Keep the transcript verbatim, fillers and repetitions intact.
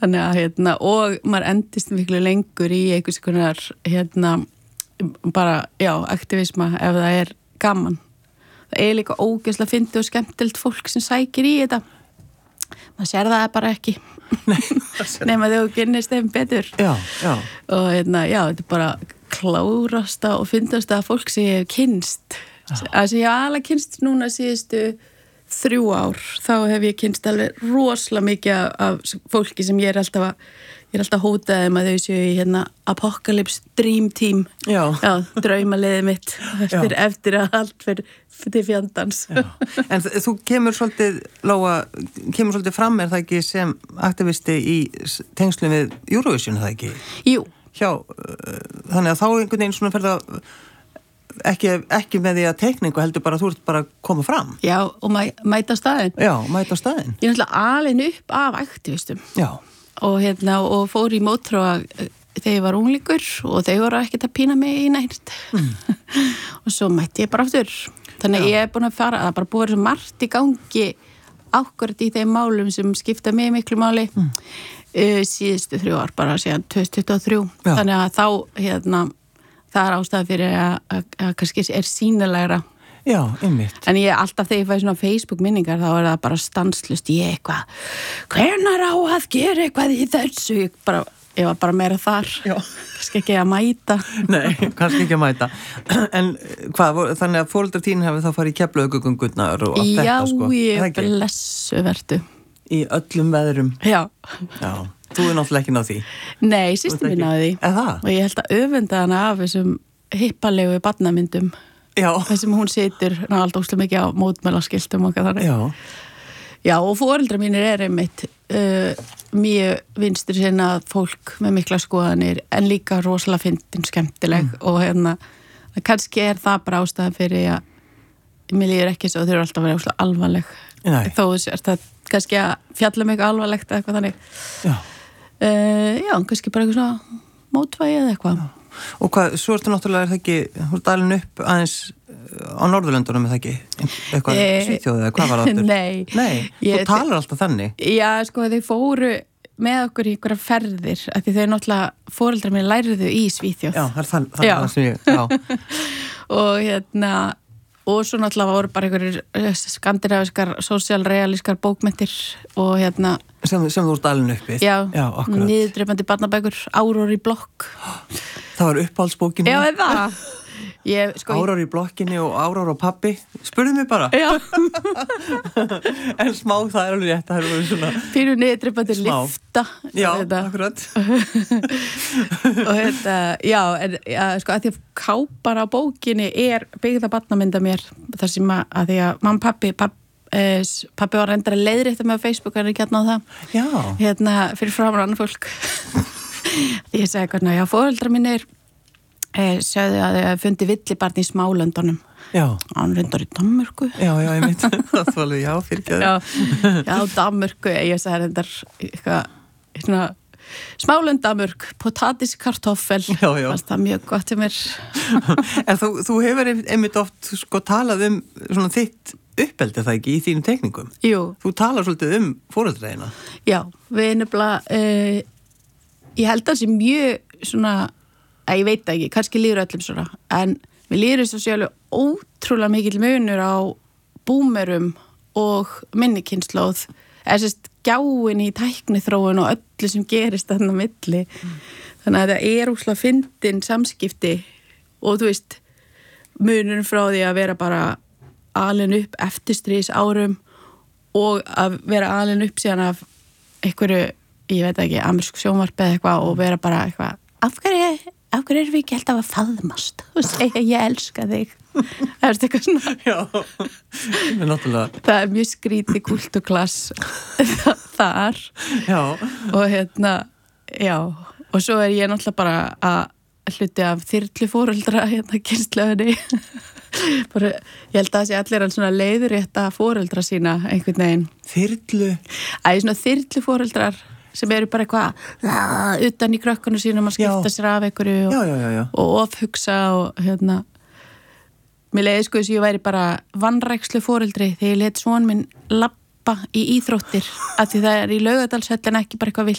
þannig að hérna, og maður endist miklu lengur í einhvers konar hérna, bara, já, aktivisma ef það er gaman. Það er líka ógeðslega fyndið og skemmtilegt fólk sem sækir í þetta. Maður sér það bara ekki. Nei, nema þau kynnist þeim betur. Já, já. Og hérna, já, þetta er bara klárasta og fyndasta fólk sem ég hef kynst. Það sem ég hef alveg kynst núna síðustu þrjú ár, þá hef ég kynst alveg rosalega mikið af fólki sem ég er alltaf að, ég er alltaf að hóta þeim að þau séu í hérna Apocalypse Dream Team. Já. Já, draumaliðið mitt eftir, eftir að allt fyrir til fjandans. Já. En þú kemur svolítið, Lóa, kemur svolítið fram, er það ekki sem aktivisti í tengslum við Eurovision, er það ekki? Jú. Hjá, þannig að þá einhvern veginn svona ferða Ekki, ekki með því að teikningu heldur bara að þú ert bara að koma fram. Já, og mæ, mæta staðinn. Já, mæta staðinn. Ég er náttúrulega alin upp af aktivistum. Já. Og hérna, og fór í mótróa þegar ég var unglingur og þeir voru ekkert að pína mig í nært. Mm. Og svo mætti ég bara aftur. Þannig að ég er búin að fara, það er bara búið svo margt í gangi ákvörð í þeim málum sem skipta mig miklu máli. Mm. Uh, síðustu þrjú ár, bara síðan tvö þúsund tuttugu og þrjú. Já. Þannig að þá, hérna, það er ástæða fyrir að, að, að kannski er sýnilegra. Já, einmitt. En ég alltaf þegar ég fæ svona Facebook minningar þá er það bara stanslust ég eitthvað. Hvenær á að gera eitthvað í þessu? Ég, bara, ég var bara meira þar. Já. Kannski ekki að mæta. Nei, kannski ekki að mæta. En hvað, þannig að foreldrar þín hefur þá farið í Keflavíkurgöngurnar og allt Já, þetta sko? Já, ég blessu vertu. Í öllum veðrum? Já. Já. Þú er náttúrulega ekki náð því. Nei, systir mín náði því. Eða? Og ég held að öfunda hana af þessum hippalegu barnamyndum. Já. Þessum hún situr náttúrulega óslega mikið á mótmælaskiltum og hvað þannig. Já. Já, og foreldrar mínir er einmitt uh, mjög vinstri sinna fólk með mikla skoðanir en líka rosalega fyndin skemmtileg mm. og hérna, kannski er það bara ástæðan fyrir að mér líður ekki svo þau eru alltaf að vera óslega alvarleg. Nei. Þó er það kannski að fjalla mig alvarlegt eða eitthvað þannig. Já. Uh, já, kannski bara eitthvað svona mótvægi eða eitthvað. Já. Og hvað, svo ertu náttúrulega, er það ekki, þú ert alveg upp aðeins á Norðurlöndunum, er það ekki? Eitthvað e... Svíþjóð eða hvað var það? Nei. Nei, ég, þú talar alltaf þannig. Já, sko, þau fóru með okkur í einhverja ferðir, af því þau náttúrulega foreldrar mér læriðu í Svíþjóð. Já, það er þann, þann, það sem ég, já. Og hérna, og svo náttúrulega voru bara einhverjir skandinavískar, sósíalrealískar bókmenntir og hérna sem, sem þú ert alveg uppið. Já, já niðurdreifandi barnabækur, Áror í blokk. Það var uppáhaldsbókinni. Já, er það? Ég, sko, Áror í blokkinni og Áror og pabbi. Spurðu mig bara. Já. En smá, það er alveg rétt. Það er alveg svona Pínu niðurdreifandi lifta. Já, þetta. Akkurat. Og þetta, já, en já, sko, að því að kápar á bókinni er byggða barnamynda mér. Það sem að, að því að mamma, pappi, pappi, eh, pappi var reyndar að leiðrétta mig á Facebook, hann er ekki hérna á það. Já. Hérna, fyrir framar annar fólk. Því ég segi hvernig, já, foreldrar mínir eh, sögðu að þau fundi villibarn í Smálöndunum. Já. Hann reyndar í Danmörku. Já, já, ég veit. Það var alveg, já, fyrir ekki að Já, já, Danmörku. Ég segi reyndar eitthvað, svona, Smálönd, Danmörk, potatis, kartoffel. Já, já. Það er mjög gott til mér. En þú, þú hefur einmitt oft, sko, talað um svona þitt uppeldið það ekki í þínum teikningum? Jú. Þú talar svolítið um foreldræðina. Já, við nefnilega, uh, ég held að það sé mjög svona, að ég veit ekki, kannski líður öllum svona, en við líður þess að sé alveg ótrúlega mikill munur á búmerum og minnikynslóð, eða sérst gjáin í tækniþróun og öllu sem gerist þarna á milli. Mm. Þannig að það er úrslega fyndin samskipti og þú veist, munurinn frá því að vera bara alin upp eftir stríðs árum og að vera alin upp síðan af einhverju, ég veit ekki, amerísku sjónvarpi eða eitthvað og vera bara eitthvað, af hverju, af hverju erum við ekki alltaf að faðmast og segja ég elska þig. Það er eitthvað svona. Já, það er náttúrulega. Það er mjög skrítið kulturklass þar. Já. Og hérna, já, og svo er ég náttúrulega bara að hluti af þyrlufóreldra hérna kynslöðinni. Bara, ég held að það sé allir alls svona leiðurétta fóreldra sína einhvern veginn. Þyrlu? Æ, svona þyrlufóreldrar sem eru bara eitthvað utan í krökkunum sínum að skipta sér af einhverju og, já, já, já, já. og ofhugsa og hérna mér leiði sko þess að ég væri bara vanrækslu fóreldri þegar ég let svon minn labba í íþróttir af því það er í Laugardalshöll en ekki bara eitthvað